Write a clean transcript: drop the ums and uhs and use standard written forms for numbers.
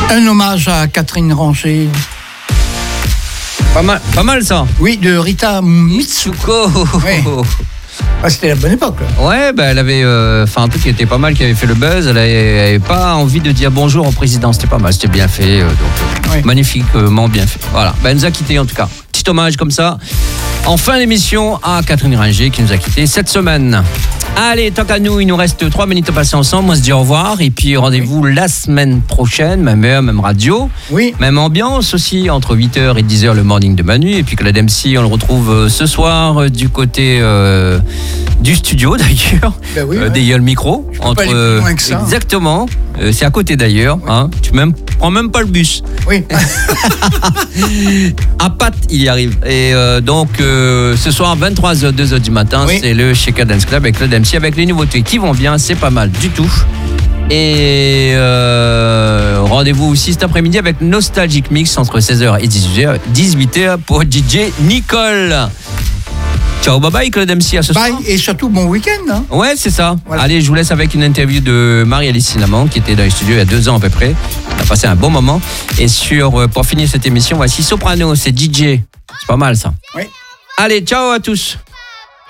Un hommage à Catherine Ranger. Pas mal ça. Oui, de Rita Mitsuko. Ouais. Ah, c'était la bonne époque. Là. Ouais, elle avait un truc qui était pas mal, qui avait fait le buzz. Elle avait pas envie de dire bonjour au président. C'était pas mal, c'était bien fait. Magnifiquement bien fait. Voilà, elle nous a quittés en tout cas. Petit hommage comme ça. En fin d'émission à Catherine Ranger qui nous a quittés cette semaine. Allez, tant qu'à nous, il nous reste 3 minutes à passer ensemble. On se dit au revoir et puis rendez-vous la semaine prochaine, même heure, même radio. Oui. Même ambiance aussi, entre 8h et 10h le morning de Manu. Et puis Claude MC, on le retrouve ce soir du côté du studio d'ailleurs. Ben oui, D'ailleurs le micro. Je peux pas aller plus loin que ça. Exactement. C'est à côté d'ailleurs. Oui. Hein. Tu prends même pas le bus. Oui. À Pat, il y arrive. Et donc, ce soir, 23h, 2h du matin, oui. C'est le Shaker Dance Club avec Claude MC, avec les nouveautés qui vont bien, c'est pas mal du tout. Et rendez-vous aussi cet après-midi avec Nostalgic Mix entre 16h et 18h pour DJ Nicole. Ciao, bye bye Claude MC, à ce soir. Bye et surtout bon week-end. Hein. Ouais, c'est ça. Voilà. Allez, je vous laisse avec une interview de Marie-Alice Cinnamon qui était dans les studios il y a 2 ans à peu près. On a passé un bon moment. Et pour finir cette émission, voici Soprano, c'est DJ. C'est pas mal ça. Oui. Allez, ciao à tous.